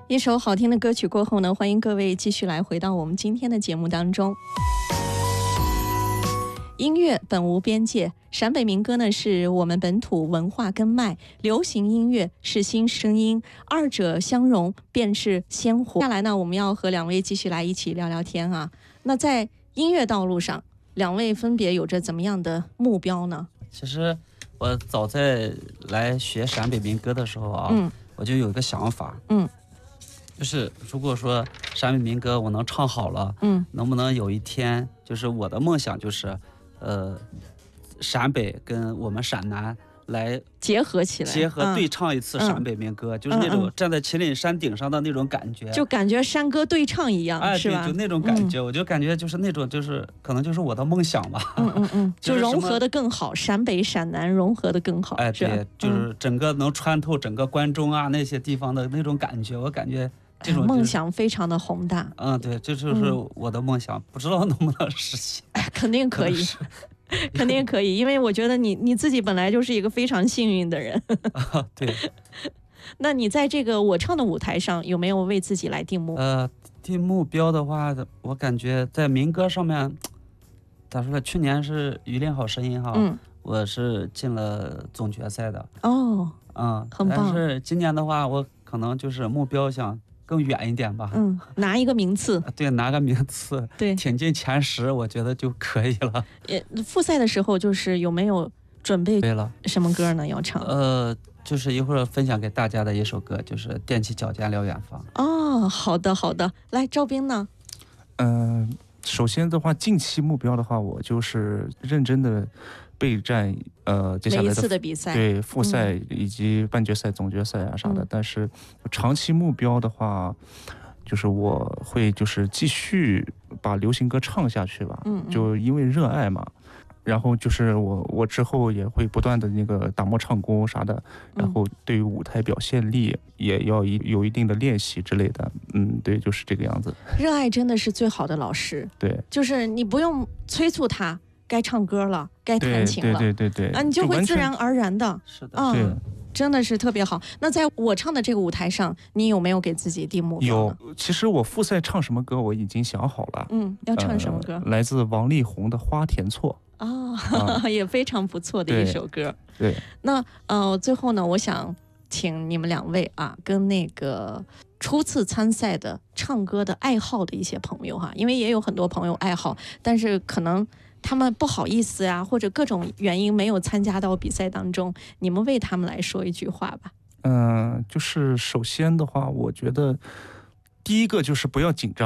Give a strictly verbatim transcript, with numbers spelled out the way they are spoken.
一首好听的歌曲过后呢，欢迎各位继续来回到我们今天的节目当中。音乐本无边界，陕北民歌呢是我们本土文化根脉，流行音乐是新声音，二者相融便是鲜活。接下来呢，我们要和两位继续来一起聊聊天啊。那在音乐道路上，两位分别有着怎么样的目标呢？ 其实我早在来学陕北民歌的时候啊， 嗯， 我就有一个想法， 嗯， 就是如果说陕北民歌我能唱好了， 嗯， 能不能有一天，就是我的梦想就是，呃，陕北跟我们陕南来结合起来， 结合对唱一次陕北民歌，嗯、就是那种站在秦岭山顶上的那种感觉， 就感觉山歌对唱一样， 哎， 是吧？ 对，就那种感觉、嗯，我就感觉就是那种，就是可能就是我的梦想吧。 嗯嗯嗯，就融合的更好，陕北陕南融合的更好。 哎，对，就是整个能穿透整个关中啊那些地方的那种感觉，我感觉这种、就是、 梦想非常的宏大。 嗯，对，这就是我的梦想，嗯、不知道能不能实现。 哎，肯定可以。肯定可以，因为我觉得你你自己本来就是一个非常幸运的人。 啊、对。 那你在这个我唱的舞台上有没有为自己来定目？ 呃，定目标的话，我感觉在民歌上面，咋说呢？去年是《榆林好声音》哈，嗯，我是进了总决赛的。 哦， 嗯， 很棒。 但是今年的话，我可能就是目标想更远一点吧， 嗯，拿一个名次， 对，拿个名次， 对， 挺进前十，我觉得就可以了。 也复赛的时候，就是有没有准备对了什么歌呢？要唱？ 呃，就是一会儿分享给大家的一首歌，就是《踮起脚尖聊远方》。 哦，好的好的，来，赵斌呢？ 嗯、呃，首先的话，近期目标的话，我就是认真的备战呃接下来的每一次的比赛， 对复赛以及半决赛、总决赛啊啥的。嗯、但是长期目标的话，就是我会就是继续把流行歌唱下去吧。嗯，就因为热爱嘛。然后就是我我之后也会不断的那个打磨唱功啥的，然后对于舞台表现力也要一有一定的练习之类的。嗯，对，就是这个样子。 热爱真的是最好的老师。 对， 就是你不用催促他该唱歌了，该弹琴了， 对对对对对， 啊，你就会自然而然的。 是的， 嗯，对，真的是特别好。那在我唱的这个舞台上，你有没有给自己定目标呢？ 有，其实我复赛唱什么歌我已经想好了。 嗯，要唱什么歌？ 呃、来自王力宏的《花田错》。 哦，啊、也非常不错的一首歌。 对，对那呃，最后呢，我想请你们两位啊，跟那个初次参赛的唱歌的爱好的一些朋友哈，因为也有很多朋友爱好，但是可能他们不好意思呀，或者各种原因没有参加到比赛当中，你们为他们来说一句话吧。 嗯、呃，就是首先的话，我觉得第一个就是不要紧张。